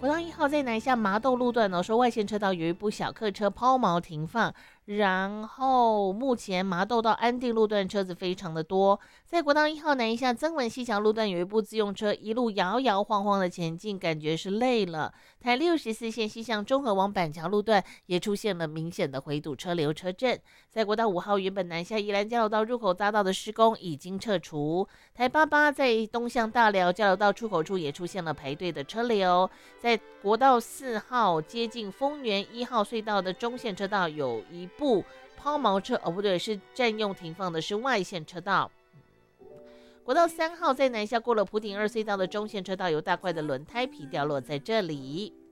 国道1号在南下麻豆路段说外线车道有一部小客车抛锚停放，然后目前麻豆到安定路段车子非常的多。在国道1号南下曾文溪桥路段有一部自用车一路摇摇晃晃的前进，感觉是累了。台64线西向中和往板桥路段也出现了明显的回堵车流车阵。在国道5号原本南下宜兰交流道入口匝道的施工已经撤除。台88在东向大寮交流道出口处也出现了排队的车流。在国道4号接近丰原1号隧道的中线车道有一部抛锚车，不对，是占用停放的是外线车道。国道3号在南下过了普顶2隧道的中线车道有大块的轮胎皮掉落在这里。